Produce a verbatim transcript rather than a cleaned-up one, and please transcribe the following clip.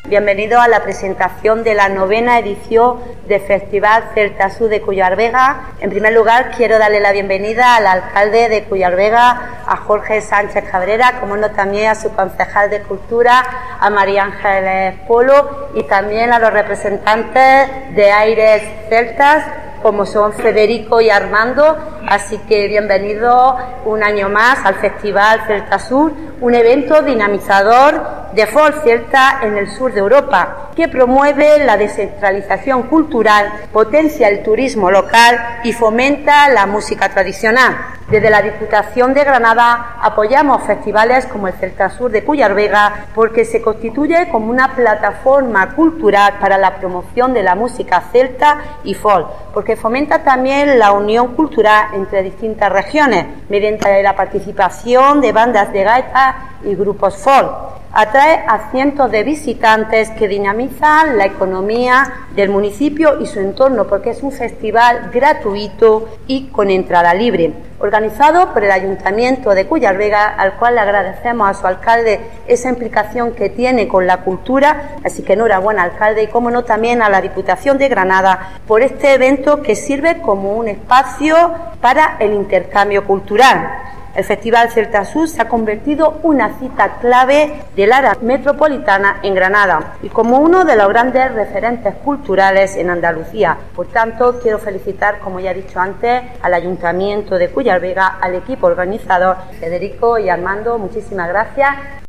Bienvenidos a la presentación de la novena edición del Festival Celtasur de Cuyar-Vega. En primer lugar, quiero darle la bienvenida al alcalde de Cuyar-Vega, a Jorge Sánchez Cabrera, como no también a su concejal de Cultura, a María Ángeles Polo, y también a los representantes de Aires Celtas, como son Federico y Armando. Así que bienvenidos un año más al Festival Celtasur, un evento dinamizador de folk celta en el sur de Europa, que promueve la descentralización cultural, potencia el turismo local y fomenta la música tradicional. Desde la Diputación de Granada apoyamos festivales como el Celtasur de Cuyar-Vega porque se constituye como una plataforma cultural para la promoción de la música celta y folk, porque fomenta también la unión cultural entre distintas regiones mediante la participación de bandas de gaita y grupos folk. Atrae a cientos de visitantes que dinamizan la economía del municipio y su entorno, porque es un festival gratuito y con entrada libre, organizado por el Ayuntamiento de Cuyar-Vega, al cual le agradecemos a su alcalde esa implicación que tiene con la cultura. Así que enhorabuena, alcalde, y como no también a la Diputación de Granada por este evento que sirve como un espacio para el intercambio cultural. El Festival Celtasur se ha convertido en una cita clave del área metropolitana en Granada y como uno de los grandes referentes culturales en Andalucía. Por tanto, quiero felicitar, como ya he dicho antes, al Ayuntamiento de Cuyar-Vega, al equipo organizador, Federico y Armando. Muchísimas gracias.